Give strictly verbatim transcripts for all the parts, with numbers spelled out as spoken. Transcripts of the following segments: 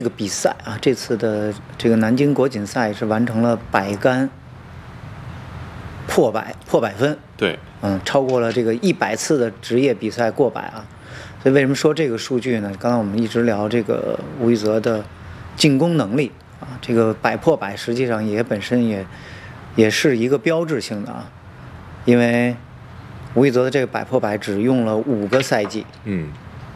这个比赛啊，这次的这个南京国锦赛是完成了百杆破百破百分， 对， 嗯，超过了这个一百次的职业比赛过百啊。所以为什么说这个数据呢？刚才我们一直聊这个吴玉泽的进攻能力啊，这个百破百实际上也本身也也是一个标志性的啊，因为吴玉泽的这个百破百只用了五个赛季， 嗯。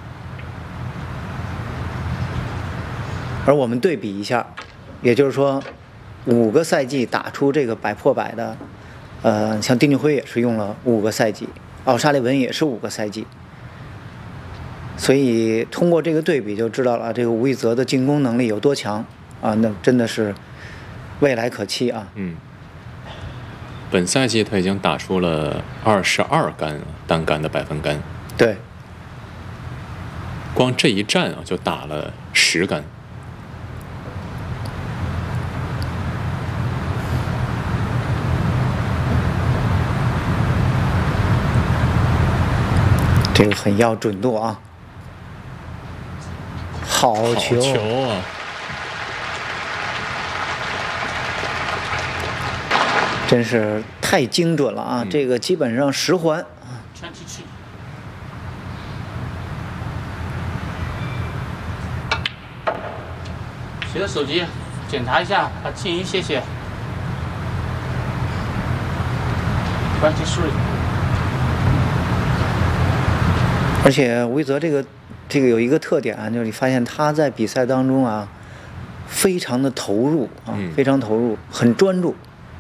而我们对比一下，也就是说，五个赛季打出这个百破百的，呃，像丁俊晖也是用了五个赛季，奥沙利文也是五个赛季，所以通过这个对比就知道了这个吴玉泽的进攻能力有多强啊！那真的是未来可期啊！ 嗯，本赛季他已经打出了二十二杆单杆的百分杆， 对， 光这一战啊就打了十杆。 这个很要准度啊！好球！ 好球啊！ 真是太精准了啊！嗯、这个基本上十环啊。 全体去。随着手机检查一下，把静音谢谢。关机处理。 而且吴玉泽这个这个有一个特点啊，就是你发现他在比赛当中啊，非常的投入啊， 嗯、 非常投入，很专注，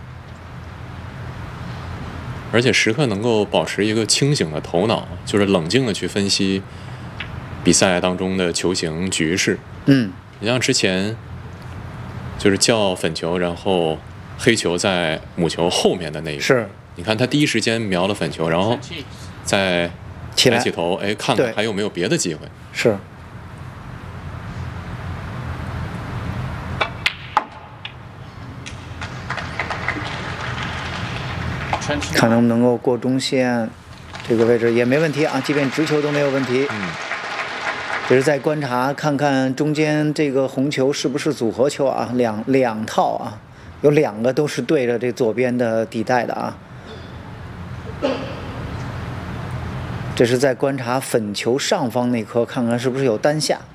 而且时刻能够保持一个清醒的头脑，就是冷静的去分析比赛当中的球形局势。 嗯， 你像之前就是叫粉球，然后黑球在母球后面的那一个， 是， 你看他第一时间瞄了粉球，然后在抬起头，哎，看看还有没有别的机会。 是。看能不能够过中线，这个位置也没问题啊，即便直球都没有问题。 嗯。 只是在观察看看中间这个红球是不是组合球啊，两两套啊，有两个都是对着这左边的底带的啊。这是在观察粉球上方那颗，看看是不是有单下。